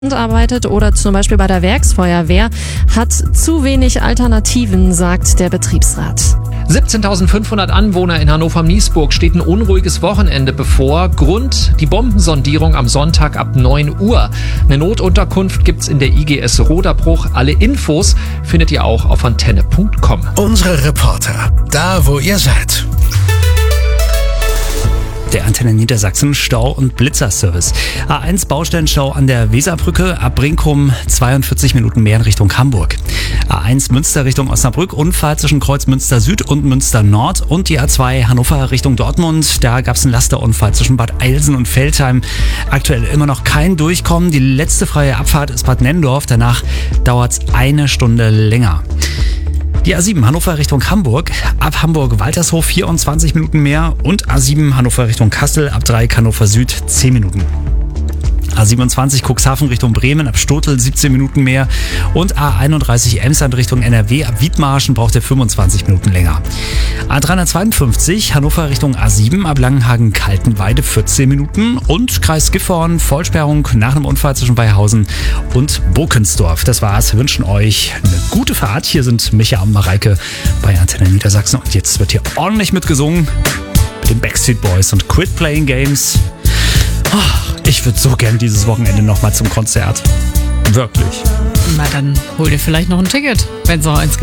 arbeitet oder zum Beispiel bei der Werksfeuerwehr, hat zu wenig Alternativen, sagt der Betriebsrat. 17.500 Anwohner in Hannover-Niesburg steht ein unruhiges Wochenende bevor. Grund: die Bombensondierung am Sonntag ab 9 Uhr. Eine Notunterkunft gibt's in der IGS Roderbruch. Alle Infos findet ihr auch auf antenne.com. Unsere Reporter, da wo ihr seid. Der Antenne Niedersachsen Stau- und Blitzerservice. A1 Baustellenstau an der Weserbrücke ab Brinkum, 42 Minuten mehr in Richtung Hamburg. A1 Münster Richtung Osnabrück, Unfall zwischen Kreuz Münster Süd und Münster Nord und die A2 Hannover Richtung Dortmund. Da gab es einen Lasterunfall zwischen Bad Eilsen und Veltheim. Aktuell immer noch kein Durchkommen. Die letzte freie Abfahrt ist Bad Nenndorf. Danach dauert es eine Stunde länger. Die A7 Hannover Richtung Hamburg, ab Hamburg-Waltershof 24 Minuten mehr und A7 Hannover Richtung Kassel, ab Dreieck Hannover Süd 10 Minuten. A27 Cuxhaven Richtung Bremen, ab Stotel 17 Minuten mehr und A31 Emsland Richtung NRW, ab Wiedmarschen braucht ihr 25 Minuten länger. A352 Hannover Richtung A7, ab Langenhagen-Kaltenweide 14 Minuten und Kreis Gifhorn, Vollsperrung nach einem Unfall zwischen Weihausen und Burkensdorf. Das war's, wir wünschen euch eine gute Fahrt. Hier sind Micha und Mareike bei Antenne Niedersachsen und jetzt wird hier ordentlich mitgesungen mit den Backstreet Boys und Quit Playing Games. Ich würde so gern dieses Wochenende nochmal zum Konzert. Wirklich. Na, dann hol dir vielleicht noch ein Ticket, wenn es noch eins gibt.